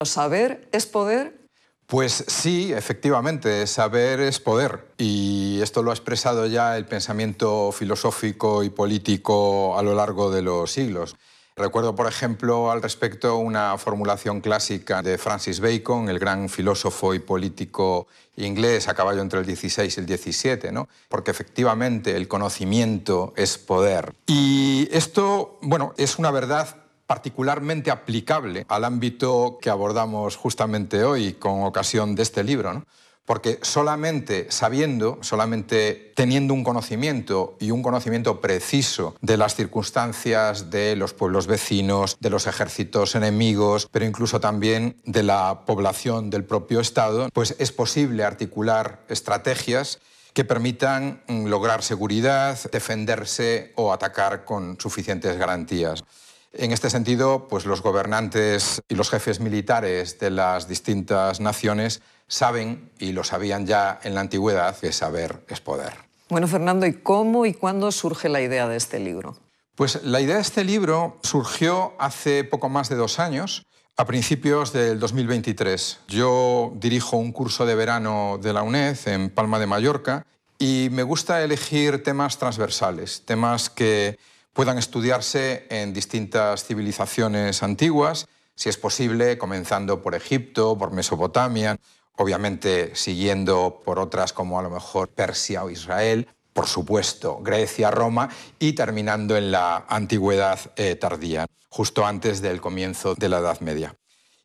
¿Saber es poder? Pues sí, efectivamente, saber es poder. Y esto lo ha expresado ya el pensamiento filosófico y político a lo largo de los siglos. Recuerdo, por ejemplo, al respecto una formulación clásica de Francis Bacon, el gran filósofo y político inglés a caballo entre el XVI y el XVII, ¿no? Porque efectivamente el conocimiento es poder. Y esto, bueno, es una verdad particularmente aplicable al ámbito que abordamos justamente hoy con ocasión de este libro, ¿no? Porque solamente sabiendo, solamente teniendo un conocimiento y un conocimiento preciso de las circunstancias de los pueblos vecinos, de los ejércitos enemigos, pero incluso también de la población del propio Estado, pues es posible articular estrategias que permitan lograr seguridad, defenderse o atacar con suficientes garantías. En este sentido, pues los gobernantes y los jefes militares de las distintas naciones saben, y lo sabían ya en la antigüedad, que saber es poder. Bueno, Fernando, ¿y cómo y cuándo surge la idea de este libro? Pues la idea de este libro surgió hace poco más de 2 años, a principios del 2023. Yo dirijo un curso de verano de la UNED en Palma de Mallorca y me gusta elegir temas transversales, temas que puedan estudiarse en distintas civilizaciones antiguas, si es posible, comenzando por Egipto, por Mesopotamia, obviamente siguiendo por otras como a lo mejor Persia o Israel, por supuesto Grecia, Roma, y terminando en la antigüedad tardía, justo antes del comienzo de la Edad Media.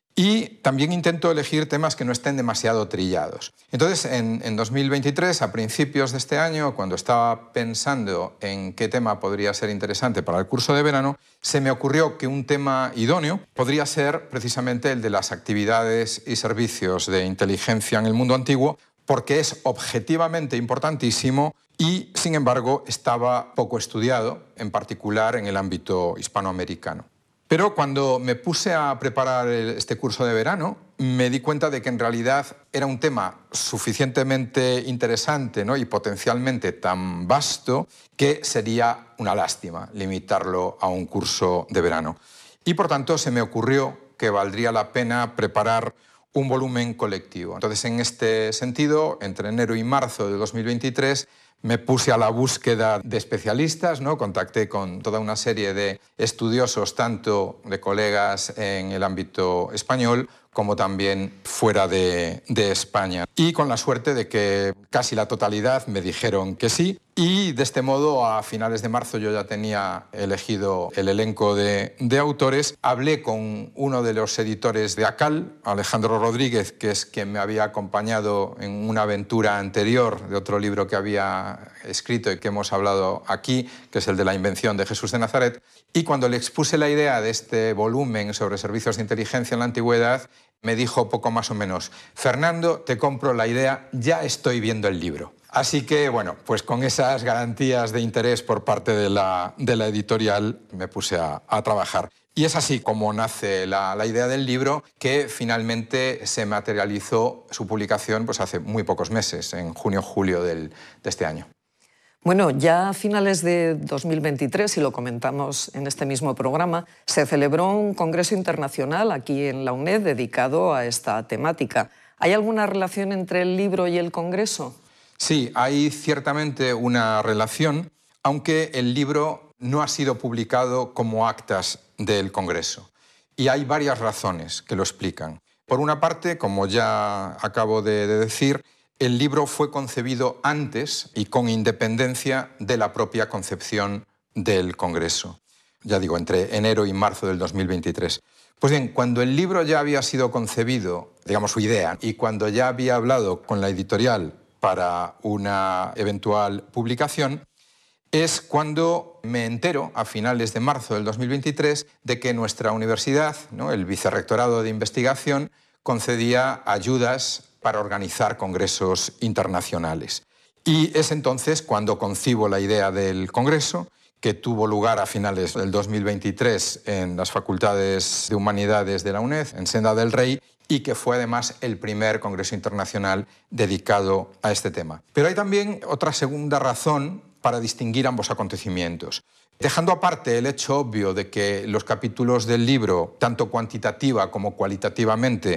Y también intento elegir temas que no estén demasiado trillados. Entonces, en 2023, a principios de este año, cuando estaba pensando en qué tema podría ser interesante para el curso de verano, se me ocurrió que un tema idóneo podría ser precisamente el de las actividades y servicios de inteligencia en el mundo antiguo, porque es objetivamente importantísimo y, sin embargo, estaba poco estudiado, en particular en el ámbito hispanoamericano. Pero cuando me puse a preparar este curso de verano, me di cuenta de que en realidad era un tema suficientemente interesante, ¿no? Y potencialmente tan vasto que sería una lástima limitarlo a un curso de verano. Y por tanto se me ocurrió que valdría la pena preparar un volumen colectivo. Entonces, en este sentido, entre enero y marzo de 2023, me puse a la búsqueda de especialistas, ¿no? Contacté con toda una serie de estudiosos, tanto de colegas en el ámbito español como también fuera de España. Y con la suerte de que casi la totalidad me dijeron que sí. Y de este modo, a finales de marzo yo ya tenía elegido el elenco de autores. Hablé con uno de los editores de ACAL, Alejandro Rodríguez, que es quien me había acompañado en una aventura anterior de otro libro que había escrito y que hemos hablado aquí, que es el de la invención de Jesús de Nazaret. Y cuando le expuse la idea de este volumen sobre servicios de inteligencia en la antigüedad, me dijo poco más o menos: Fernando, te compro la idea, ya estoy viendo el libro. Así que, bueno, pues con esas garantías de interés por parte de la editorial me puse a trabajar. Y es así como nace la idea del libro, que finalmente se materializó su publicación pues hace muy pocos meses, en junio-julio de este año. Bueno, ya a finales de 2023, y lo comentamos en este mismo programa, se celebró un congreso internacional aquí en la UNED dedicado a esta temática. ¿Hay alguna relación entre el libro y el congreso? Sí, hay ciertamente una relación, aunque el libro no ha sido publicado como actas del congreso. Y hay varias razones que lo explican. Por una parte, como ya acabo de decir, el libro fue concebido antes y con independencia de la propia concepción del Congreso. Ya digo, entre enero y marzo del 2023. Pues bien, cuando el libro ya había sido concebido, digamos su idea, y cuando ya había hablado con la editorial para una eventual publicación, es cuando me entero, a finales de marzo del 2023, de que nuestra universidad, ¿no?, el Vicerrectorado de Investigación, concedía ayudas para organizar congresos internacionales. Y es entonces cuando concibo la idea del congreso, que tuvo lugar a finales del 2023 en las Facultades de Humanidades de la UNED, en Senda del Rey, y que fue además el primer congreso internacional dedicado a este tema. Pero hay también otra segunda razón para distinguir ambos acontecimientos. Dejando aparte el hecho obvio de que los capítulos del libro, tanto cuantitativa como cualitativamente,